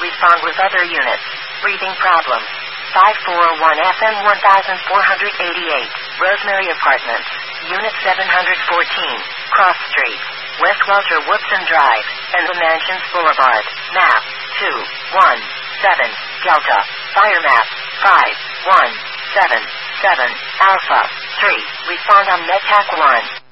respond with other units. Breathing problem. 541 FM 1488. Rosemary Apartments. Unit 714. Cross Street. West Walter Woodson Drive. And the Mansions Boulevard. Map. 217. Delta. Fire map. 5177. Alpha. 3. Respond on MedTac 1.